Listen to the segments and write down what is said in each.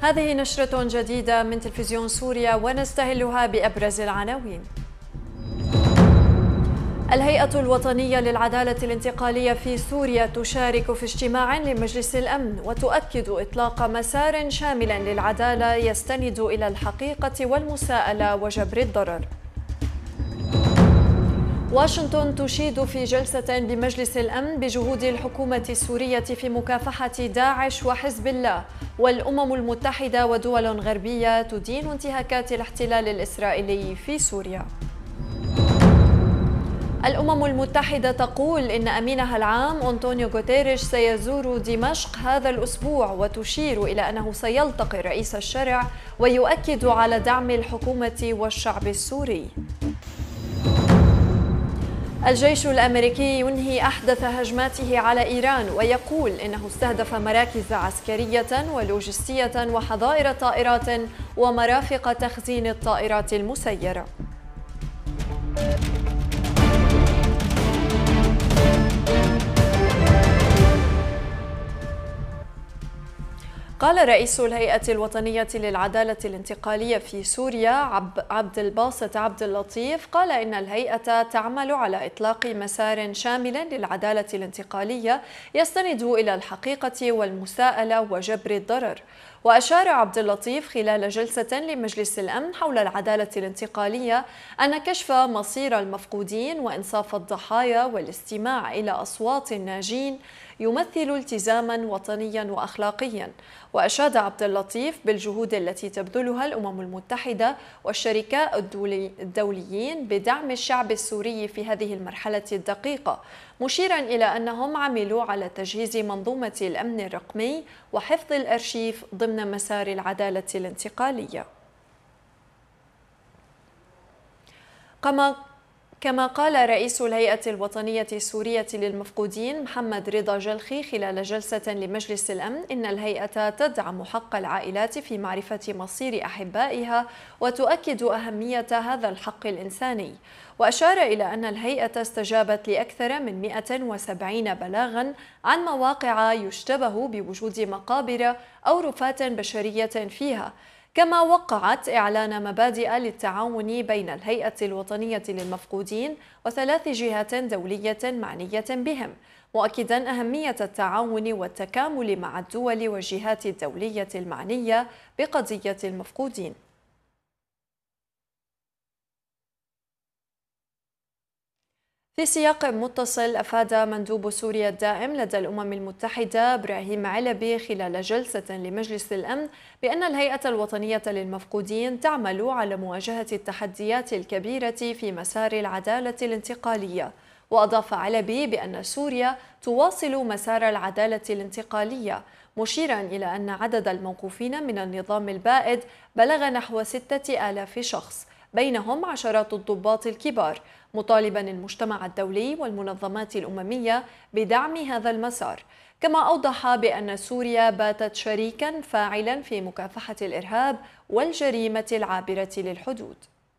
هذه نشرة جديدة من تلفزيون سوريا ونستهلها بأبرز العناوين. الهيئة الوطنية للعدالة الانتقالية في سوريا تشارك في اجتماع لمجلس الأمن وتؤكد إطلاق مسار شامل للعدالة يستند إلى الحقيقة والمساءلة وجبر الضرر. واشنطن تشيد في جلسة بمجلس الأمن بجهود الحكومة السورية في مكافحة داعش وحزب الله، والأمم المتحدة ودول غربية تدين انتهاكات الاحتلال الإسرائيلي في سوريا. الأمم المتحدة تقول إن أمينها العام أنطونيو غوتيريش سيزور دمشق هذا الأسبوع، وتشير إلى أنه سيلتقي رئيس الشرع ويؤكد على دعم الحكومة والشعب السوري. الجيش الأمريكي ينهي أحدث هجماته على إيران ويقول إنه استهدف مراكز عسكرية ولوجستية وحظائر طائرات ومرافق تخزين الطائرات المسيرة. قال رئيس الهيئة الوطنية للعدالة الانتقالية في سوريا عبد الباسط عبد اللطيف قال إن الهيئة تعمل على إطلاق مسار شامل للعدالة الانتقالية يستند إلى الحقيقة والمساءلة وجبر الضرر. وأشار عبد اللطيف خلال جلسة لمجلس الأمن حول العدالة الانتقالية أن كشف مصير المفقودين وإنصاف الضحايا والاستماع إلى أصوات الناجين يمثل التزاما وطنيا وأخلاقيا. وأشاد عبد اللطيف بالجهود التي تبذلها الأمم المتحدة والشركاء الدوليين بدعم الشعب السوري في هذه المرحلة الدقيقة، مشيرا إلى أنهم عملوا على تجهيز منظومة الأمن الرقمي وحفظ الأرشيف ضمن مسار العدالة الانتقالية. كما قال رئيس الهيئة الوطنية السورية للمفقودين محمد رضا جلخي خلال جلسة لمجلس الأمن إن الهيئة تدعم حق العائلات في معرفة مصير أحبائها وتؤكد أهمية هذا الحق الإنساني. وأشار إلى أن الهيئة استجابت لأكثر من 170 بلاغا عن مواقع يشتبه بوجود مقابر أو رفات بشرية فيها، كما وقعت إعلان مبادئ للتعاون بين الهيئة الوطنية للمفقودين وثلاث جهات دولية معنية بهم، مؤكدا أهمية التعاون والتكامل مع الدول والجهات الدولية المعنية بقضية المفقودين. في سياق متصل، أفاد مندوب سوريا الدائم لدى الأمم المتحدة إبراهيم علبي خلال جلسة لمجلس الأمن بأن الهيئة الوطنية للمفقودين تعمل على مواجهة التحديات الكبيرة في مسار العدالة الانتقالية. وأضاف علبي بأن سوريا تواصل مسار العدالة الانتقالية، مشيرا إلى أن عدد الموقوفين من النظام البائد بلغ نحو 6000 شخص، بينهم عشرات الضباط الكبار، مطالبا المجتمع الدولي والمنظمات الأممية بدعم هذا المسار. كما أوضح بأن سوريا باتت شريكا فاعلا في مكافحة الإرهاب والجريمة العابرة للحدود.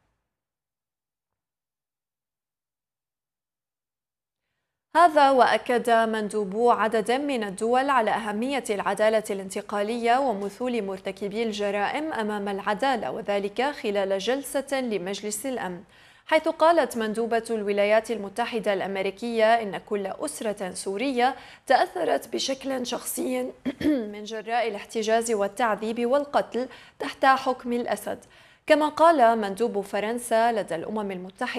هذا وأكد مندوبو عدد من الدول على أهمية العدالة الانتقالية ومثول مرتكبي الجرائم أمام العدالة، وذلك خلال جلسة لمجلس الأمن، حيث قالت مندوبة الولايات المتحدة الأمريكية إن كل أسرة سورية تأثرت بشكل شخصي من جراء الاحتجاز والتعذيب والقتل تحت حكم الأسد. كما قال مندوب فرنسا لدى الأمم المتحدة